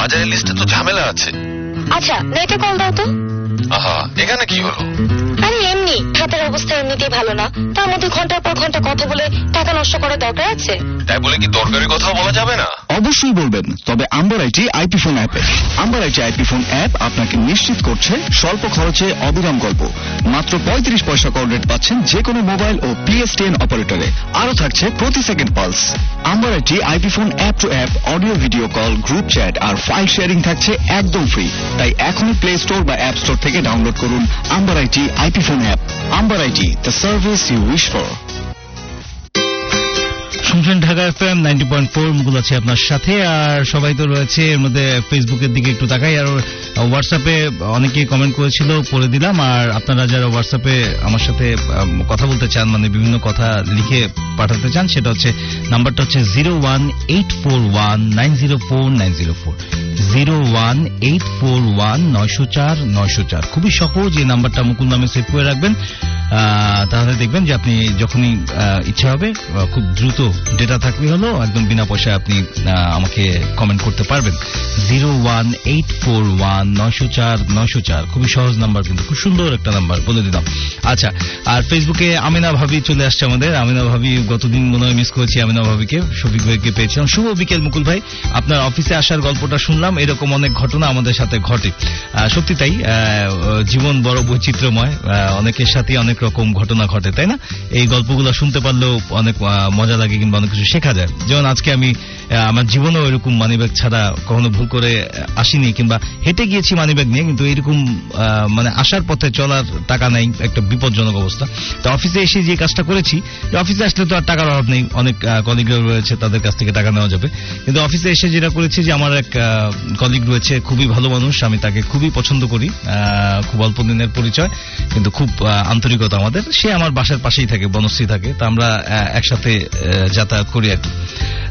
বাজারের লিস্টে তো ঝামেলা আছে। আচ্ছা নেটে কল দাও তো। আহা, এখানে কি হলো? আরে এমনি, হাতের অবস্থা এমনিতেই ভালো না, তার মধ্যে ঘন্টার পর ঘন্টা কথা বলে টাকা নষ্ট করার দরকার আছে? তাই বলে কি দরকারি কথা বলা যাবে না? অবশ্যই বলবেন, তবে আম্বার আইটি আইপি ফোন অ্যাপে। Amber IT IP phone app আপনাকে নিশ্চিত করছে স্বল্প খরচে অবিরাম গল্প। মাত্র 35 পয়সা কল রেট পাচ্ছেন যে কোনো মোবাইল ও PSTN অপারেটরে। আরো থাকছে প্রতি second pulse. Amber IT IP phone app two app audio video call, group chat R file sharing থাকছে একদম ফ্রি। তাই এখনই প্লে স্টোর বা অ্যাপ স্টোর থেকে ডাউনলোড করুন amber IT IP phone app. Amber IT, the service you wish for. শুনছেন Dhaka FM 90.4, মুকুল আছে আপনার সাথে। আর সবাই তো রয়েছে, এর মধ্যে ফেসবুকের দিকে একটু তাকাই। আর হোয়াটসঅ্যাপে অনেকেই কমেন্ট করেছিল, পড়ে দিলাম। আর আপনারা যারা হোয়াটসঅ্যাপে আমার সাথে কথা বলতে চান, মানে বিভিন্ন কথা লিখে পাঠাতে চান, সেটা হচ্ছে নাম্বারটা হচ্ছে 01841904904, 01841904904। খুবই সহজ এই নাম্বারটা মুকুল নামে সেভ করে রাখবেন। তাহলে দেখবেন যে আপনি যখনই ইচ্ছা হবে, খুব দ্রুত ডেটা থাকলে হলো, একদম বিনা পয়সায় আপনি আমাকে কমেন্ট করতে পারবেন। 01841904904, খুবই সহজ নাম্বার, কিন্তু খুব সুন্দর একটা নাম্বার, বলে দিলাম। আচ্ছা, আর ফেসবুকে আমিনা ভাবি চলে আসছে আমাদের। আমিনা ভাবি, গতদিন মনে হয় মিস করেছি আমিনা ভাবিকে, শফিক ভাইকে পেয়েছিলাম। শুভ বিকেল মুকুল ভাই, আপনার অফিসে আসার গল্পটা শুনলাম, এরকম অনেক ঘটনা আমাদের সাথে ঘটে। সত্যি তাই, জীবন বড় বৈচিত্র্যময়, অনেকের সাথে অনেক রকম ঘটনা ঘটে, তাই না? এই গল্পগুলো শুনতে পারলেও অনেক মজা লাগে, কিংবা অনেক কিছু শেখা যায়। যেমন আজকে আমি আমার জীবনেও এরকম মানিব্যাগ ছাড়া কখনো ভুল করে আসিনি, কিংবা হেঁটে গিয়েছি মানিব্যাগ নিয়ে, কিন্তু এরকম মানে আসার পথে চলার টাকা নাই, একটা বিপজ্জনক অবস্থা। তো অফিসে এসে যে কাজটা করেছি, অফিসে আসলে তো আর টাকার অভাব নেই, অনেক কলিগরা রয়েছে, তাদের কাছ থেকে টাকা নেওয়া যাবে। কিন্তু অফিসে এসে যেটা করেছি, যে আমার এক কলিগ রয়েছে, খুবই ভালো মানুষ, আমি তাকে খুবই পছন্দ করি, খুব অল্প দিনের পরিচয়, কিন্তু খুব আন্তরিকতা আমাদের। সে আমার বাসার পাশেই থাকে, বনশ্রী থাকে, তা আমরা একসাথে যাতায়াত করি আর কি।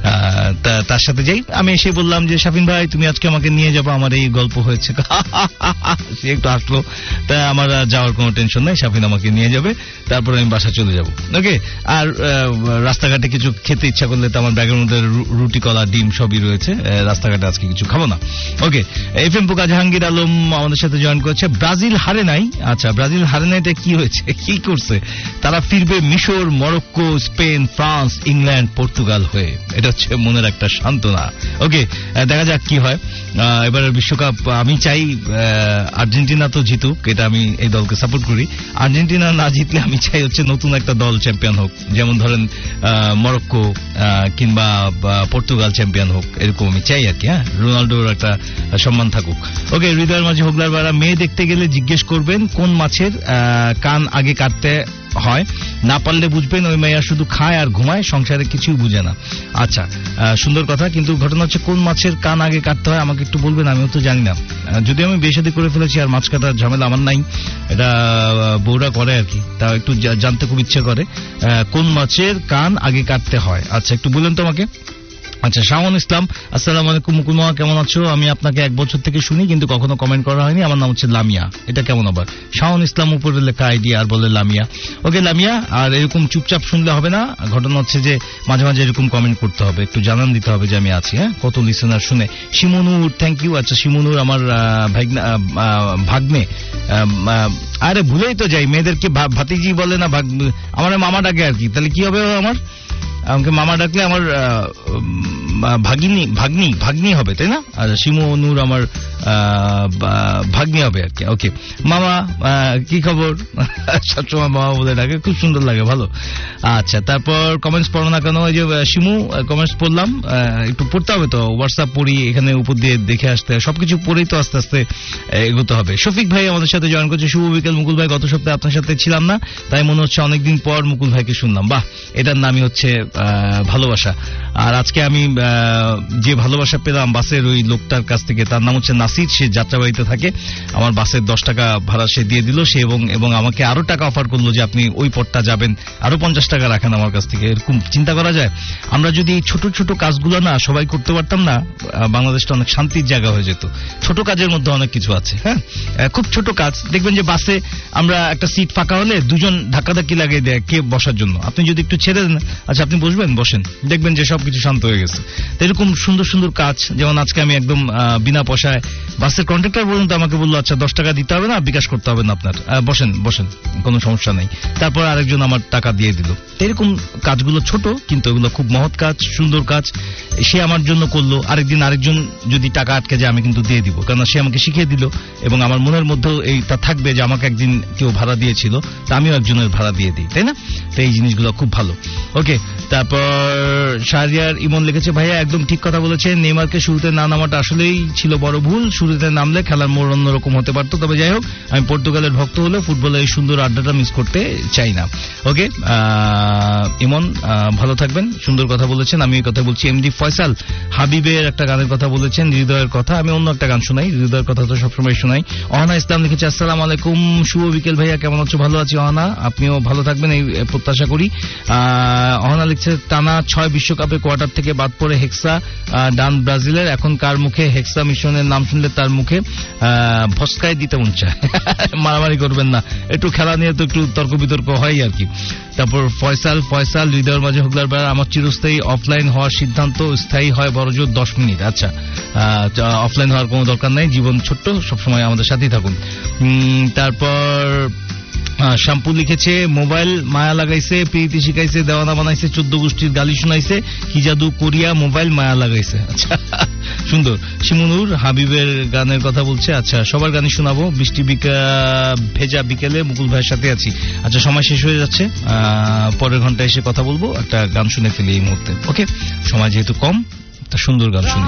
তার সাথে যাই, আমি এসে বললাম যে শাফিন ভাই, তুমি আজকে আমাকে নিয়ে যাবো, আমার এই গল্প হয়েছে। সে একটু হাসলো। তা আমার যাওয়ার কোনো টেনশন নাই, শাফিন আমাকে নিয়ে যাবে, তারপরে আমি বাসা চলে যাব। ওকে। আর রাস্তাঘাটে কিছু খেতে ইচ্ছা করলে তো আমার ব্যাগের মধ্যে রুটি, কলা, ডিম সবই রয়েছে। রাস্তাঘাটে আজকে কিছু খাবো না। ওকে। FM পোকা জাহাঙ্গীর আলম আমাদের সাথে জয়েন করেছে। ব্রাজিল হারে নাই। আচ্ছা, ব্রাজিল হারে নাইটা কি হয়েছে, কি করছে? তারা ফিরবে মিশর, Morocco, Spain, France, England, Portugal হয়ে। এটা হচ্ছে মনের একটা সান্ত্বনা। ওকে, দেখা যাক কি হয়। এবারের বিশ্বকাপ আমি চাই আর্জেন্টিনা তো জিতুক, এটা আমি এই দলকে সাপোর্ট করি। আর্জেন্টিনা না জিতলে আমি চাই হচ্ছে নতুন একটা দল চ্যাম্পিয়ন হোক, যেমন ধরেন মরক্কো কিংবা পর্তুগাল চ্যাম্পিয়ন হোক, এরকম আমি চাই আর কি। হ্যাঁ, রোনাল্ডোর একটা সম্মান থাকুক। ওকে, হৃদয়ের মাঝে হোগলার বাড়া। মেয়ে দেখতে গেলে জিজ্ঞেস করবেন কোন মাছের কান আগে কাটতে হয়, না পারলে বুঝবেন ওই মেয়া শুধু খায় আর ঘুমায়, সংসারে কিছুই বুঝে না। আচ্ছা, সুন্দর কথা, কিন্তু ঘটনা হচ্ছে কোন মাছের কান আগে কাটতে হয় আমাকে একটু বলবেন, আমিও তো জানি না। যদি আমি বিয়ে শাদী করে ফেলেছি, আর মাছ কাটার ঝামেলা আমার নাই, এটা বউরা করে আর কি। তা একটু জানতে খুব ইচ্ছে করে কোন মাছের কান আগে কাটতে হয়। আচ্ছা, একটু বলেন তো আমাকে। আচ্ছা, শাওন ইসলাম, আসসালামু আলাইকুম মুকুল মামা, কেমন আছো? আমি আপনাকে 1 বছর থেকে শুনি, কিন্তু কখনো কমেন্ট করা হয়নি। আমার নাম হচ্ছে লামিয়া। এটা কেমন আবার? শাওন ইসলাম উপরে লেখা আইডি, আর বলে লামিয়া। ওকে লামিয়া, আর এরকম চুপচাপ শুনলে হবে না। ঘটনা হচ্ছে যে মাঝে মাঝে এরকম কমেন্ট করতে হবে, একটু জানান দিতে হবে যে আমি আছি। হ্যাঁ, কত লিসেনার শুনে। শিমুনুর, থ্যাংক ইউ। আচ্ছা, শিমুনুর আমার ভাগ্নে। আরে ভুলেই তো যাই, মেয়েদেরকে ভাতিজি বলে না, আমার মামা ডাকে আর কি। তাহলে কি হবে আমার? আমাকে মামা ডাকলে আমার ভাগ্নি হবে, তাই না? আর শিমুনুর আমার ভাগ্নি হবে আর কি। ওকে মামা, কি খবর? সবসময় মামা বলে ডাকে, খুব সুন্দর লাগে, ভালো। আচ্ছা, তারপর কমেন্টস পড়ো না কেন? এই যে শিমু, কমেন্টস পড়লাম, একটু পড়তে হবে তো, হোয়াটসঅ্যাপ পড়ি, এখানে উপর দিয়ে দেখে আসতে, সবকিছু পড়েই তো আস্তে আস্তে এগোতে হবে। শফিক ভাই আমাদের সাথে জয়েন করছে। শুভ বিকেল মুকুল ভাই, গত সপ্তাহে আপনার সাথে ছিলাম না, তাই মনে হচ্ছে অনেকদিন পর মুকুল ভাইকে শুনলাম। বাহ, এটার নামই হচ্ছে ভালোবাসা। আর আজকে আমি যে ভালোবাসা পেলাম বাসের ওই লোকটার কাছ থেকে, তার নাম হচ্ছে নাসির, সে যাত্রাবাড়িতে থাকে। আমার বাসের 10 টাকা ভাড়া সে দিয়ে দিল, সে এবং আমাকে আরো টাকা অফার করলো যে আপনি ওই পথটা যাবেন, আরো 50 টাকা রাখেন আমার কাছ থেকে। এরকম চিন্তা করা যায়? আমরা যদি এই ছোট ছোট কাজগুলো না সবাই করতে পারতাম না, বাংলাদেশটা অনেক শান্তির জায়গা হয়ে যেত। ছোট কাজের মধ্যে অনেক কিছু আছে। হ্যাঁ, খুব ছোট কাজ। দেখবেন যে বাসে আমরা একটা সিট ফাঁকা হলে দুজন ধাক্কাধাক্কি লাগিয়ে দেয় কে বসার জন্য। আপনি যদি একটু ছেড়ে দেন, আচ্ছা আপনি বসবেন, বসেন, দেখবেন যে সবকিছু শান্ত হয়ে গেছে। তো এরকম সুন্দর সুন্দর কাজ, যেমন আজকে আমি একদম বিনা পয়সায় বাসের কন্ট্রাক্টর পর্যন্ত আমাকে বললো আচ্ছা 10 টাকা দিতে হবে না, বিকাশ করতে হবে না আপনার, বসেন বসেন, কোনো সমস্যা নেই। তারপর আরেকজন আমার টাকা দিয়ে দিল। এরকম কাজগুলো ছোট, কিন্তু এগুলো খুব মহৎ কাজ, সুন্দর কাজ। সে আমার জন্য করলো, আরেকদিন আরেকজন যদি টাকা আটকে যায় আমি কিন্তু দিয়ে দিব, কারণ সে আমাকে শিখিয়ে দিল এবং আমার মনের মধ্যেও এইটা থাকবে যে আমাকে একদিন কেউ ভাড়া দিয়েছিল, তা আমিও একজনের ভাড়া দিয়ে দিই, তাই না? তো এই জিনিসগুলো খুব ভালো। ওকে, তারপর শাহরিয়ার ইমন লিখেছে, ভাইয়া একদম ঠিক কথা বলেছেন, নেইমারকে শুরুতে না নামাটা আসলেই ছিল বড় ভুল। শুরুতে নামলে খেলার মোড় অন্যরকম হতে পারতো। তবে যাই হোক, আমি পর্তুগালের ভক্ত হলে ফুটবলের এই সুন্দর আড্ডাটা মিস করতে চাই না। ওকে ইমন, ভালো থাকবেন, সুন্দর কথা বলেছেন। আমি এই কথা বলছি। এমডি ফয়সাল হাবিবের একটা গানের কথা বলেছেন, হৃদয়ের কথা। আমি অন্য একটা গান শোনাই, হৃদয়ের কথা তো সবসময় শোনাই। অহনা ইসলাম লিখেছে, আসসালামু আলাইকুম, শুভ বিকেল ভাইয়া, কেমন আছো? ভালো আছি অহনা, আপনিও ভালো থাকবেন এই প্রত্যাশা করি। অহনা লিখছে, টানা 6 বিশ্বকাপে কোয়ার্টার থেকে বাদ পড়ে হেক্সা ডান ব্রাজিলের, এখন কার মুখে হেক্সা মিশনের নাম শুনলে তার মুখে ভস্কায় দিতে মন চায়। মারামারি করবেন না, একটু খেলা নিয়ে তো একটু তর্ক বিতর্ক হয় আর কি। তারপর ফয়সাল হৃদয়ের মাঝে হুগলার বেড়া, আমার চিরস্থায়ী অফলাইন হওয়ার সিদ্ধান্ত, স্থায়ী হয় বড়জোর 10 মিনিট। আচ্ছা, অফলাইন হওয়ার কোনো দরকার নাই, জীবন ছোট্ট, সবসময় আমাদের সাথেই থাকুন। তারপর শ্যাম্পু লিখেছে, মোবাইল মায়া লাগাইছে, প্রীতি শিখাইছে, দেওয়ানা বানাইছে, 14 গোষ্ঠীর গালি শুনাইছে, কি জাদু করিয়া মোবাইল মায়া লাগাইছে। আচ্ছা, সুন্দর। শিমুনুর হাবিবের গানের কথা বলছে। আচ্ছা, সবার গানই শোনাবো। বৃষ্টি ভেজা বিকেলে মুকুল ভাইয়ের সাথে আছি। আচ্ছা, সময় শেষ হয়ে যাচ্ছে, পরের ঘন্টায় এসে কথা বলবো। একটা গান শুনে ফেলি এই মুহূর্তে। ওকে, সময় যেহেতু কম, একটা সুন্দর গান শুনি।